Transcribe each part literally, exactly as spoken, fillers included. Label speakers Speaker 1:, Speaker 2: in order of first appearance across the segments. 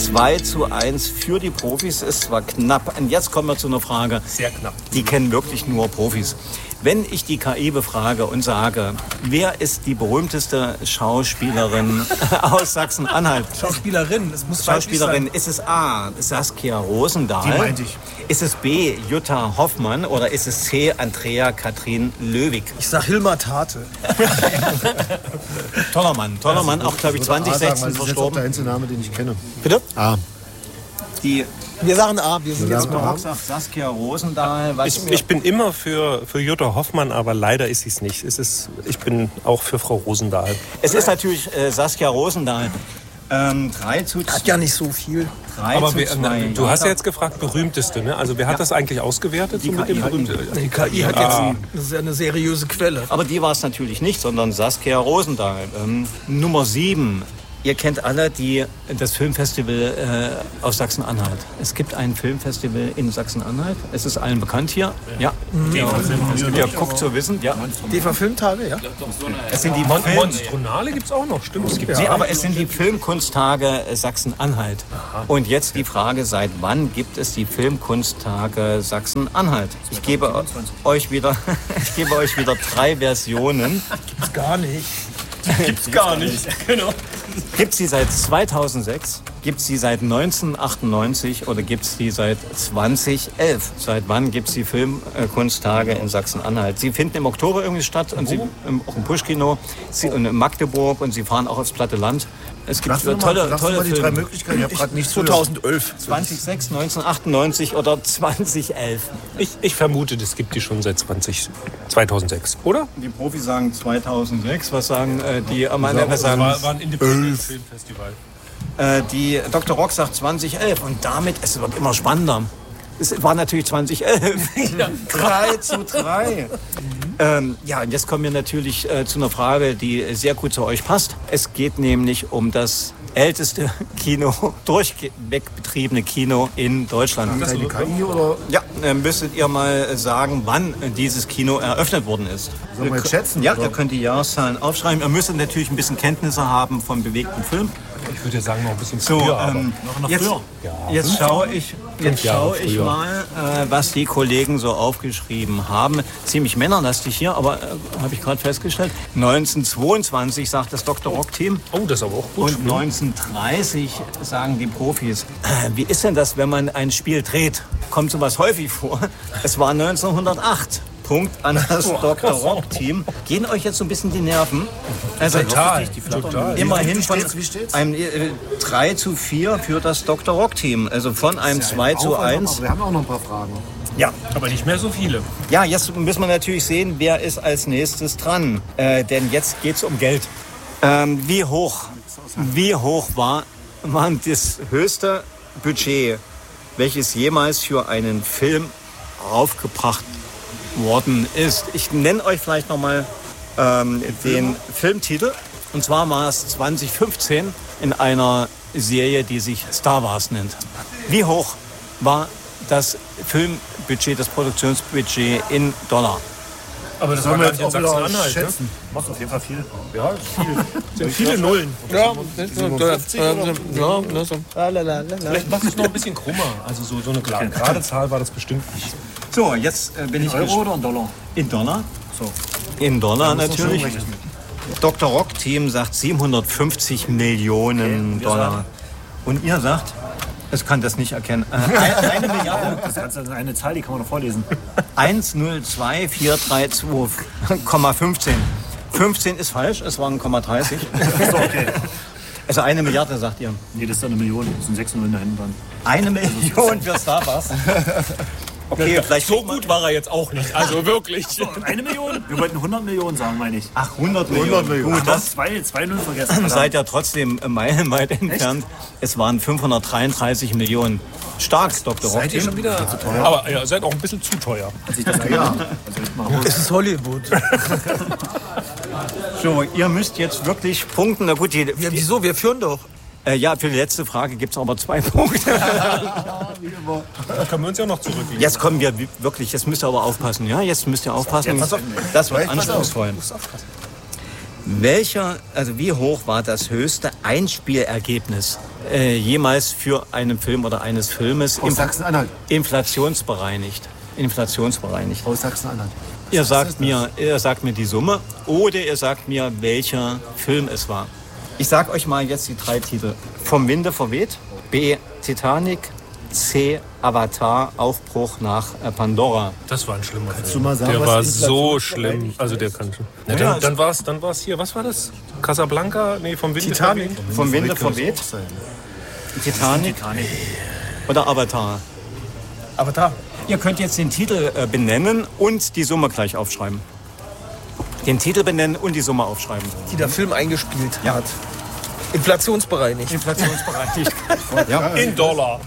Speaker 1: zwei zu eins für die Profis. Ist zwar knapp. Und jetzt kommen wir zu einer Frage.
Speaker 2: Sehr knapp.
Speaker 1: Die kennen wirklich nur Profis. Wenn ich die K I befrage und sage, wer ist die berühmteste Schauspielerin aus Sachsen-Anhalt?
Speaker 2: Schauspielerin, es muss
Speaker 1: Schauspielerin, ist es A, Saskia Rosendahl?
Speaker 2: Die meinte ich.
Speaker 1: Ist es B, Jutta Hoffmann oder ist es C, Andrea Katrin Löwig?
Speaker 2: Ich sag Hilmar Tate.
Speaker 1: Toller Mann, toller Mann, auch glaube ich zwanzig sechzehn
Speaker 3: sagen,
Speaker 1: verstorben.
Speaker 3: Das ist jetzt auch der einzige Name, den ich kenne.
Speaker 1: Bitte?
Speaker 3: A.
Speaker 1: Die
Speaker 2: Wir sagen A, wir sind
Speaker 3: Ja.
Speaker 2: jetzt mal.
Speaker 1: sagt Saskia Rosendahl. Was
Speaker 4: Ich, ich bin immer für, für Jutta Hoffmann, aber leider ist sie es nicht. Es ist, ich bin auch für Frau Rosendahl.
Speaker 1: es ist natürlich äh, Saskia Rosendahl. Ähm, drei zu
Speaker 2: Hat ja nicht so viel.
Speaker 1: drei
Speaker 4: Aber
Speaker 1: zu
Speaker 4: wer,
Speaker 1: zwei.
Speaker 4: du hast ja jetzt gefragt, berühmteste, ne? Also wer hat
Speaker 1: Ja.
Speaker 4: das eigentlich ausgewertet?
Speaker 1: Die
Speaker 4: so mit
Speaker 1: K I
Speaker 4: dem
Speaker 1: hat ihn.
Speaker 4: berühmten?
Speaker 2: Die K I hat jetzt, ein- das ist ja eine seriöse Quelle.
Speaker 1: Aber die war es natürlich nicht, sondern Saskia Rosendahl. Ähm, Nummer sieben. Ihr kennt alle die, das Filmfestival äh, aus Sachsen-Anhalt. Es gibt ein Filmfestival in Sachsen-Anhalt. Es ist allen bekannt hier. Ja. Ja. Ihr guckt zu wissen. Ja.
Speaker 2: D V Filmtage, ja?
Speaker 1: Es sind die
Speaker 4: Mon
Speaker 1: Film
Speaker 4: Monstronale gibt es auch noch, stimmt? Es gibt
Speaker 1: Nee, aber es sind die Filmkunsttage Sachsen-Anhalt. Und jetzt die Frage, seit wann gibt es die Filmkunsttage Sachsen-Anhalt? Ich gebe euch wieder, ich gebe euch wieder drei Versionen.
Speaker 2: Gibt's gar nicht.
Speaker 1: Gibt's gar nicht. Genau. Gibt's die seit zweitausendsechs? Gibt's die seit neunzehnhundertachtundneunzig oder gibt's die seit zweitausendelf? Seit wann gibt's die Filmkunsttage in Sachsen-Anhalt? Sie finden im Oktober irgendwie statt und sie im, auch im Puschkino sie, und in Magdeburg und sie fahren auch aufs platte Land. Es gibt
Speaker 3: Sagst du
Speaker 1: tolle,
Speaker 3: mal, sagst du
Speaker 1: tolle
Speaker 3: mal die drei
Speaker 1: Filme.
Speaker 3: Möglichkeiten? Ich habe gerade nichts
Speaker 2: zweitausendelf.
Speaker 1: zweitausendsechs, neunzehnhundertachtundneunzig oder zweitausendelf?
Speaker 4: Ich, ich vermute, das gibt die schon seit zwanzig, zweitausendsechs, oder?
Speaker 1: Die Profis sagen zweitausendsechs. Was sagen äh, die Amateure? Was sagen
Speaker 4: War, war ein Independent Filmfestival.
Speaker 1: äh, die Doktor Rock sagt zweitausendelf und damit es wird immer spannender. Es war natürlich zweitausendelf. drei zu drei. Ähm, ja, und jetzt kommen wir natürlich äh, zu einer Frage, die sehr gut zu euch passt. Es geht nämlich um das älteste Kino, durchweg betriebene Kino in Deutschland.
Speaker 3: Die K I oder
Speaker 1: Ja, äh, müsstet ihr mal sagen, wann äh, dieses Kino eröffnet worden ist.
Speaker 3: sollen wir jetzt schätzen?
Speaker 1: Ja,
Speaker 3: oder?
Speaker 1: ihr könnt die Jahreszahlen aufschreiben. Ihr müsst natürlich ein bisschen Kenntnisse haben vom bewegten Film.
Speaker 4: Ich würde sagen, noch ein bisschen
Speaker 1: So,
Speaker 4: früher, aber
Speaker 1: ähm, jetzt, jetzt schaue ich, jetzt
Speaker 4: Jahre
Speaker 1: schaue ich
Speaker 4: früher.
Speaker 1: mal, äh, was die Kollegen so aufgeschrieben haben. Ziemlich männerlastig hier, aber äh, habe ich gerade festgestellt. neunzehnhundertzweiundzwanzig sagt das Doktor Rock Team.
Speaker 4: Oh, das ist aber auch gut.
Speaker 1: Und neunzehnhundertdreißig sagen die Profis. Äh, wie ist denn das, wenn man ein Spiel dreht? Kommt sowas häufig vor? Es war neunzehnhundertacht. Punkt an das Doktor Rock Team. Gehen euch jetzt so ein bisschen die Nerven? Also
Speaker 4: Total, total.
Speaker 1: immerhin
Speaker 3: Wie
Speaker 1: von
Speaker 3: steht's? Wie steht's?
Speaker 1: einem äh, drei zu vier für das Doktor Rock Team. Also von einem zwei zu eins.
Speaker 3: Aber wir haben auch noch ein paar Fragen.
Speaker 1: Ja.
Speaker 4: Aber nicht mehr so viele.
Speaker 1: Ja, jetzt müssen wir natürlich sehen, wer ist als nächstes dran. Äh, denn jetzt geht es um Geld. Ähm, wie hoch, wie hoch war, war das höchste Budget, welches jemals für einen Film aufgebracht worden ist? Ich nenne euch vielleicht nochmal ähm, den Filmtitel. Und zwar war es zwanzig fünfzehn in einer Serie, die sich Star Wars nennt. Wie hoch war das Filmbudget, das Produktionsbudget in Dollar?
Speaker 4: Aber das
Speaker 3: Sollen
Speaker 4: war
Speaker 3: wir
Speaker 4: gar
Speaker 3: jetzt
Speaker 4: nicht
Speaker 3: auch
Speaker 4: in
Speaker 3: wieder
Speaker 4: Sachsen-Anhalt. Ne?
Speaker 3: schätzen? Macht auf jeden Fall viel.
Speaker 4: Ja, viel. viele Nullen.
Speaker 2: Ja,
Speaker 3: siebenundfünfzig
Speaker 2: ja, ja, so.
Speaker 4: Vielleicht mach es noch ein bisschen krummer. Also so, so eine gerade gerade Zahl war das bestimmt nicht.
Speaker 1: So, jetzt äh, bin ich
Speaker 3: Euro
Speaker 1: gespannt.
Speaker 3: oder in Dollar?
Speaker 1: In Dollar?
Speaker 3: So.
Speaker 1: In Dollar
Speaker 3: muss man schon
Speaker 1: natürlich.
Speaker 3: rechnen.
Speaker 1: Doktor Rock Team sagt siebenhundertfünfzig Millionen Dollar. Und ihr sagt, es kann das nicht erkennen. Äh, eine, eine Milliarde.
Speaker 3: Das ist eine Zahl, die kann man doch vorlesen.
Speaker 1: eins null zwei vier drei zwei Komma fünfzehn. fünfzehn ist falsch, es waren Komma dreißig.
Speaker 3: So, okay.
Speaker 1: Also eine Milliarde, sagt ihr.
Speaker 3: Nee, das ist dann eine Million. Das sind sechs Nullen da hinten dran.
Speaker 1: Eine Million für Star Wars. Okay, vielleicht
Speaker 4: So gut war er jetzt auch nicht. Also wirklich.
Speaker 3: Eine Million? Wir wollten hundert Millionen sagen, meine ich.
Speaker 1: Ach, hundert Millionen.
Speaker 3: Millionen.
Speaker 1: Gut, das
Speaker 3: Zwei, zwei Null vergessen.
Speaker 1: seid ja trotzdem meilenweit entfernt. Es waren fünfhundertdreiunddreißig Millionen. Stark, Doktor Rock.
Speaker 4: Seid ihr schon wieder zu teuer? Aber ihr seid auch ein bisschen zu teuer.
Speaker 3: Ja. Also ich mache
Speaker 2: Es ist Hollywood.
Speaker 1: So, ihr müsst jetzt wirklich punkten. Na gut, die,
Speaker 2: Ja, wieso? Wir führen doch.
Speaker 1: äh, ja, für die letzte Frage gibt es aber zwei Punkte.
Speaker 4: Da können wir uns ja noch zurücklegen.
Speaker 1: Jetzt kommen wir wirklich, jetzt müsst ihr aber aufpassen. Ja, jetzt müsst ihr aufpassen.
Speaker 3: Jetzt.
Speaker 1: Das wird
Speaker 3: Pass auf.
Speaker 1: anspruchsvoll. Welcher, also wie hoch war das höchste Einspielergebnis äh, jemals für einen Film oder eines Filmes?
Speaker 3: Aus Sachsen-Anhalt.
Speaker 1: Inflationsbereinigt. Inflationsbereinigt.
Speaker 3: Aus Sachsen-Anhalt.
Speaker 1: Ihr sagt mir, ihr sagt mir die Summe oder ihr sagt mir, welcher Film es war. Ich sag euch mal jetzt die drei Titel. Vom Winde verweht, B. Titanic, C. Avatar, Aufbruch nach äh, Pandora.
Speaker 4: Das war ein schlimmer
Speaker 3: Kannst
Speaker 4: Film.
Speaker 3: du mal sagen,
Speaker 4: der
Speaker 3: was
Speaker 4: war
Speaker 3: Inflation
Speaker 4: so schlimm. Also der kann schon. Ja,
Speaker 1: Ja,
Speaker 4: dann dann war es dann war's hier. Was war das? Casablanca? Nee, vom Winde
Speaker 2: Titanic.
Speaker 4: verweht?
Speaker 1: Vom Winde verweht, Titanic oder Avatar.
Speaker 2: Aber da.
Speaker 1: Ihr könnt jetzt den Titel äh, benennen und die Summe gleich aufschreiben. Den Titel benennen und die Summe aufschreiben.
Speaker 2: Die der Film eingespielt hat. Inflationsbereinigt.
Speaker 1: Inflationsbereinigt. ja.
Speaker 4: In Dollar.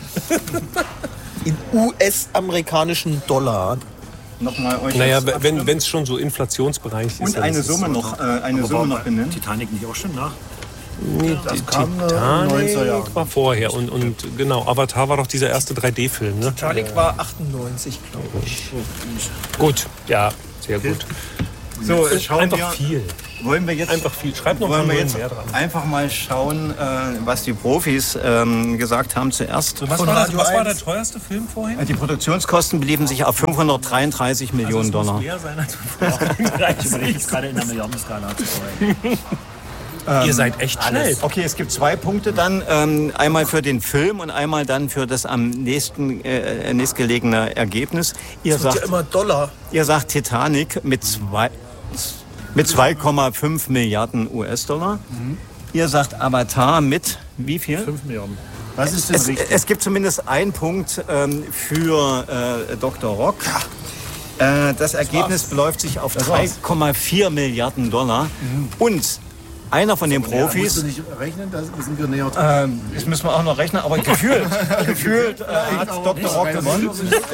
Speaker 2: In U S-amerikanischen Dollar.
Speaker 1: Nochmal euch
Speaker 4: Naja,
Speaker 1: jetzt-
Speaker 4: wenn es schon so inflationsbereinigt ist.
Speaker 1: und
Speaker 4: dann
Speaker 1: eine
Speaker 4: ist es-
Speaker 1: Summe noch, äh, eine
Speaker 3: Aber
Speaker 1: Summe
Speaker 3: war
Speaker 1: noch benennen.
Speaker 3: Titanic nicht auch schon nach?
Speaker 4: Nee, die
Speaker 3: kam, äh, in den neunziger Jahren.
Speaker 4: Titanic war vorher. Und, und genau, Avatar war doch dieser erste drei D-Film, ne?
Speaker 2: Titanic war achtundneunzig, glaube ich.
Speaker 4: Gut, ja, sehr gut.
Speaker 1: So, schauen
Speaker 4: Einfach
Speaker 1: wir,
Speaker 4: viel.
Speaker 1: wollen wir jetzt,
Speaker 4: Einfach viel. Schreib noch mal
Speaker 1: wollen wir
Speaker 4: neun
Speaker 1: jetzt
Speaker 4: mehr dran.
Speaker 1: einfach mal schauen, äh, was die Profis ähm, gesagt haben zuerst.
Speaker 4: Was,
Speaker 2: Von
Speaker 4: war, das,
Speaker 2: Radio
Speaker 4: was war der
Speaker 2: eins.
Speaker 4: teuerste Film vorhin?
Speaker 1: Äh, Die Produktionskosten beliefen sich auf fünfhundertdreiunddreißig Millionen
Speaker 4: Also es muss
Speaker 1: Dollar.
Speaker 4: mehr sein als
Speaker 3: Ich überlege jetzt gerade in der Milliardenskala zu vorher.
Speaker 4: Ihr seid echt schnell.
Speaker 1: Okay, es gibt zwei Punkte dann. Ähm, einmal für den Film und einmal dann für das am nächsten äh, nächstgelegene Ergebnis. Ihr
Speaker 2: Das wird ja
Speaker 1: sagt,
Speaker 2: immer Dollar.
Speaker 1: ihr sagt Titanic mit zwei, mit zwei Komma fünf Milliarden U S-Dollar. Ihr sagt Avatar mit wie viel?
Speaker 3: fünf Milliarden. Was ist denn
Speaker 1: Es,
Speaker 3: richtig?
Speaker 1: es gibt zumindest einen Punkt ähm, für äh, Doktor Rock. Äh, das Ergebnis beläuft sich auf drei Komma vier Milliarden Dollar. Und einer von den
Speaker 3: Ja, musst
Speaker 1: Profis,
Speaker 3: du nicht rechnen, da sind wir näher dran.
Speaker 1: ähm, das müssen wir auch noch rechnen, aber gefühlt, gefühlt äh, hat Doktor Rock gewonnen.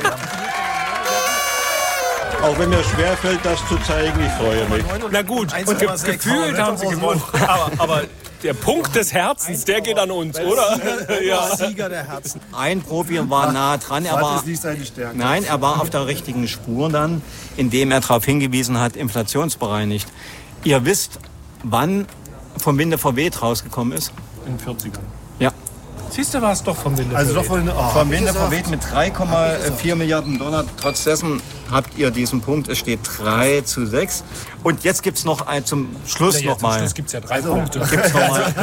Speaker 5: Auch wenn mir schwerfällt, das zu zeigen, ich freue mich.
Speaker 4: Na gut,
Speaker 2: eins
Speaker 4: und ge
Speaker 2: Komma sechs
Speaker 4: gefühlt haben sie gewonnen. Aber, aber der Punkt des Herzens, der geht an uns, oder? Ja.
Speaker 2: Sieger der Herzen.
Speaker 1: Ein Profi war nah dran, er
Speaker 3: Das
Speaker 1: war,
Speaker 3: ist nicht seine Stärke.
Speaker 1: nein, er war auf der richtigen Spur dann, indem er darauf hingewiesen hat, inflationsbereinigt. Ihr wisst, wann vom Winde verweht rausgekommen ist?
Speaker 3: In den vierzigern.
Speaker 1: Ja.
Speaker 4: Siehst du, war es doch vom Winde
Speaker 3: Also doch
Speaker 4: verweht.
Speaker 3: von, oh,
Speaker 1: Vom Winde verweht mit drei Komma vier Milliarden Dollar. Trotz dessen habt ihr diesen Punkt. Es steht drei zu sechs. Und jetzt gibt es noch ein, zum Schluss
Speaker 4: Ja,
Speaker 1: noch
Speaker 4: zum
Speaker 1: mal.
Speaker 4: Schluss gibt es ja drei Punkte.
Speaker 1: Gibt's noch mal,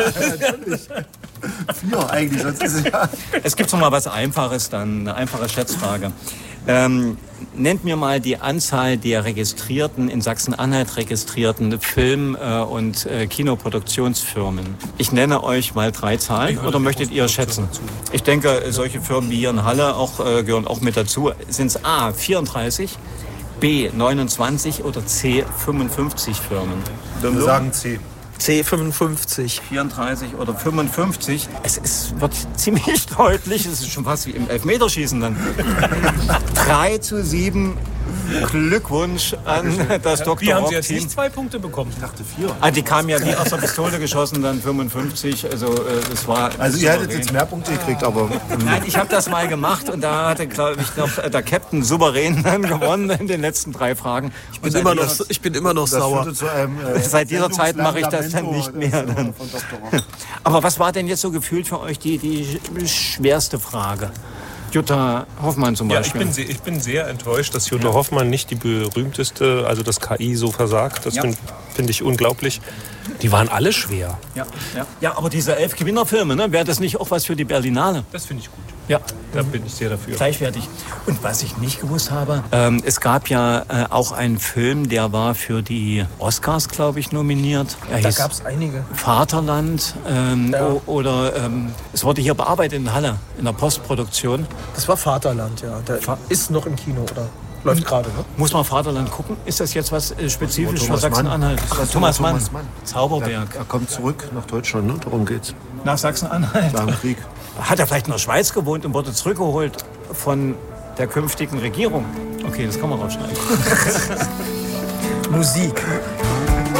Speaker 3: vier eigentlich, sonst ist es ja.
Speaker 1: es gibt noch mal was Einfaches dann, eine einfache Schätzfrage. Ähm, nennt mir mal die Anzahl der registrierten, in Sachsen-Anhalt registrierten Film- äh, und äh, Kinoproduktionsfirmen. Ich nenne euch mal drei Zahlen oder möchtet ihr schätzen? Ich denke, solche Firmen wie hier in Halle auch, äh, gehören auch mit dazu. Sind es A, vierunddreißig, B, neunundzwanzig oder C, fünfundfünfzig Firmen?
Speaker 3: Wir sagen C.
Speaker 2: C fünfundfünfzig.
Speaker 1: vierunddreißig oder fünfundfünfzig. Es ist, wird ziemlich deutlich, es ist schon fast wie im Elfmeterschießen dann. drei zu sieben. Glückwunsch an das Doktor
Speaker 4: Wie haben sie
Speaker 1: Rock
Speaker 4: jetzt
Speaker 1: Team.
Speaker 4: nicht zwei Punkte bekommen?
Speaker 3: Ich dachte vier.
Speaker 1: Ah, die kamen ja wie aus der Pistole geschossen, dann fünfundfünfzig. Also äh, das war.
Speaker 3: Also ihr hättet
Speaker 1: souverän.
Speaker 3: jetzt mehr Punkte gekriegt, aber
Speaker 1: Nein, ich habe das mal gemacht und da hatte, glaube ich, noch äh, der Captain souverän dann gewonnen in den letzten drei Fragen.
Speaker 2: Ich bin immer noch, ich bin immer noch
Speaker 3: das
Speaker 2: sauer.
Speaker 3: führte zu einem äh,
Speaker 1: Seit dieser Zeit mache ich das dann
Speaker 3: Sendungslamento
Speaker 1: nicht mehr,
Speaker 3: des, äh,
Speaker 1: dann.
Speaker 3: Von Doktor Rock.
Speaker 1: Aber was war denn jetzt so gefühlt für euch die, die schwerste Frage? Jutta Hoffmann zum
Speaker 4: Ja, ich
Speaker 1: Beispiel.
Speaker 4: bin, sehr, ich bin sehr enttäuscht, dass Jutta Hoffmann nicht die berühmteste, also das K I so versagt. Das
Speaker 1: Ja.
Speaker 4: finde find ich unglaublich. Die waren alle schwer.
Speaker 1: Ja, ja. ja, aber diese elf Gewinnerfilme, ne, wäre das nicht auch was für die Berlinale?
Speaker 4: Das finde ich gut.
Speaker 1: Ja,
Speaker 4: Da bin ich sehr dafür.
Speaker 1: gleichwertig. Und was ich nicht gewusst habe, ähm, es gab ja äh, auch einen Film, der war für die Oscars, glaube ich, nominiert. Er
Speaker 2: Da
Speaker 1: hieß
Speaker 2: gab es einige.
Speaker 1: Vaterland ähm,
Speaker 2: Ja.
Speaker 1: o- oder ähm, es wurde hier bearbeitet in Halle, in der Postproduktion.
Speaker 2: Das war Vaterland, ja. Der ist noch im Kino, oder? Läuft gerade, ne?
Speaker 1: Muss man Vaterland gucken? Ist das jetzt was äh, spezifisch für
Speaker 3: Thomas Mann.
Speaker 1: Sachsen-Anhalt?
Speaker 3: Das war
Speaker 1: Thomas Mann,
Speaker 3: Thomas Mann.
Speaker 1: Zauberberg.
Speaker 3: Er kommt zurück nach Deutschland, ne? Darum geht's.
Speaker 1: Nach Sachsen-Anhalt.
Speaker 3: Nach dem Krieg.
Speaker 1: Hat er vielleicht in der Schweiz gewohnt und wurde zurückgeholt von der künftigen Regierung? Okay, das kann man rausschneiden.
Speaker 2: Musik.